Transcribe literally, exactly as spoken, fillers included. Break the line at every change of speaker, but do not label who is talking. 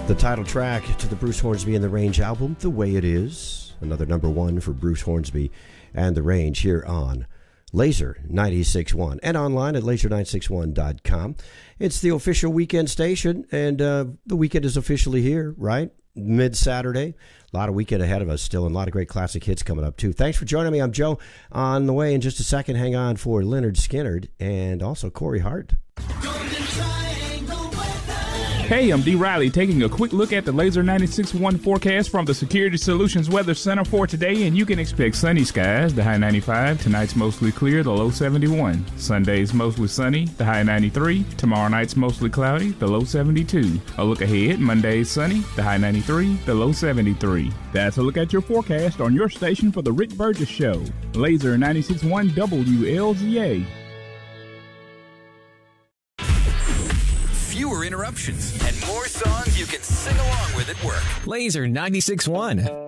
The title track to the Bruce Hornsby and the Range album, The Way It Is. Another number one for Bruce Hornsby and the Range here on Laser ninety-six point one and online at laser nine six one dot com. It's the official weekend station, and uh, the weekend is officially here, right? Mid-Saturday. A lot of weekend ahead of us still, and a lot of great classic hits coming up, too. Thanks for joining me. I'm Joe. On the way in just a second, hang on for Leonard Skinnard and also Corey Hart.
Hey, I'm D. Riley taking a quick look at the Laser ninety-six point one forecast from the Security Solutions Weather Center for today, and you can expect sunny skies, the high ninety-five, tonight's mostly clear, the low seventy-one. Sunday's mostly sunny, the high ninety-three, tomorrow night's mostly cloudy, the low seventy-two. A look ahead, Monday's sunny, the high ninety-three, the low seventy-three. That's a look at your forecast on your station for the Rick Burgess Show. Laser ninety-six point one W L Z A.
Fewer interruptions and more songs you can sing along with at work.
Laser ninety-six point one.